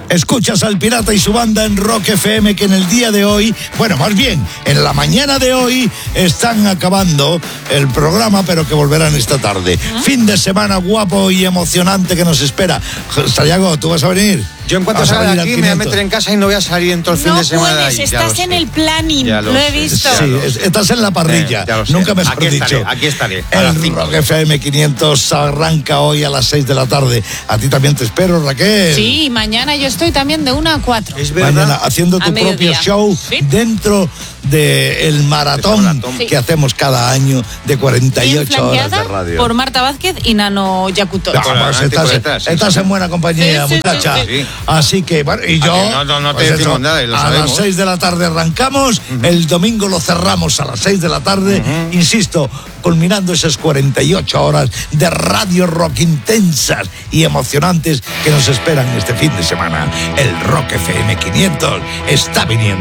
Escuchas al Pirata y su banda en Rock FM, que en el día de hoy, bueno, más bien, en la mañana de hoy, están acabando el programa, pero que volverán esta tarde. Fin de semana guapo y emocionante que nos espera. Santiago, ¿tú vas a venir? Yo en cuanto salga de aquí me voy a meter en casa y no voy a salir en todo el fin de semana. No puedes, estás en el planning, lo he visto. Sí, estás en la parrilla, nunca mejor dicho. Aquí estaré. El Rock FM 500 arranca hoy a las 6 de la tarde. A ti también te espero, Raquel. Sí, mañana yo estoy también de 1 a 4. Es verdad. Mañana haciendo tu propio show dentro del maratón que hacemos cada año de 48 horas de radio. Por Marta Vázquez y Nano Yacuto. Estás en buena compañía, muchacha. Sí. Así que, bueno, y yo... No te decimos nada, lo sabemos. A las 6 de la tarde arrancamos, el domingo lo cerramos a las 6 de la tarde, insisto, culminando esas 48 horas de radio rock intensas y emocionantes que nos esperan este fin de semana. El Rock FM 500 está viniendo.